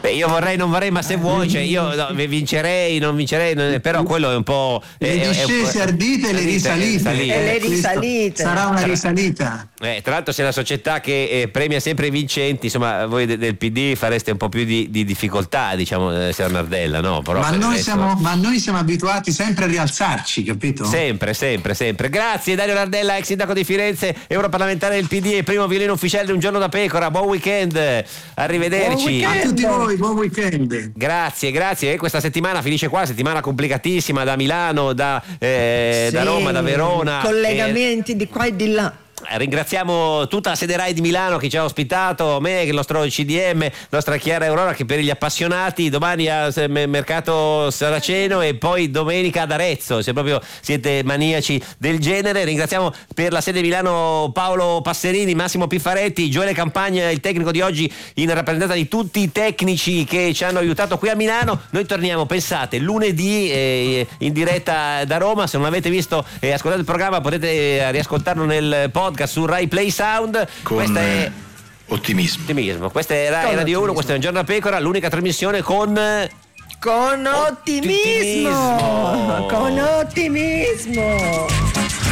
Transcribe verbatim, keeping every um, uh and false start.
Beh, io vorrei, non vorrei, ma se vuoi, cioè io no, vincerei, non vincerei, non- però quello è un po'. Le è- è- discese ardite e le risalite. E le risalite. Sarà una risalita. Eh, tra l'altro, se la società che eh, premia sempre i vincenti, insomma, voi de- del P D fareste un po' più di, di difficoltà, diciamo, eh, signor Nardella, no? Però Ma per il noi, resto- siamo, ma noi siamo abituati sempre a rialzarci, capito? Sempre, sempre, sempre. Grazie Dario Nardella, ex sindaco di Firenze, europarlamentare del P D e primo violino ufficiale di Un Giorno da Pecora. Buon weekend, arrivederci. A tutti voi, buon weekend. Grazie, grazie. E questa settimana finisce qua, settimana complicatissima da Milano, da, eh, da Sì, Roma, da Verona. collegamenti di qua e di là. Ringraziamo tutta la sede Rai di Milano che ci ha ospitato, me, il nostro C D M, nostra Chiara Aurora che per gli appassionati domani a s- me- Mercato Saraceno e poi domenica ad Arezzo, se proprio siete maniaci del genere. Ringraziamo per la sede Milano Paolo Passerini, Massimo Piffaretti, Gioele Campagna, il tecnico di oggi in rappresentanza di tutti i tecnici che ci hanno aiutato qui a Milano. Noi torniamo, pensate, lunedì eh, in diretta da Roma. Se non avete visto e ascoltato il programma potete eh, riascoltarlo nel podcast su Rai Play Sound. Con Questa è ottimismo. ottimismo. Questa è Rai Con Radio uno, ottimismo. questo è Un Giorno da Pecora, l'unica trasmissione con Con ottimismo. ottimismo. Con ottimismo.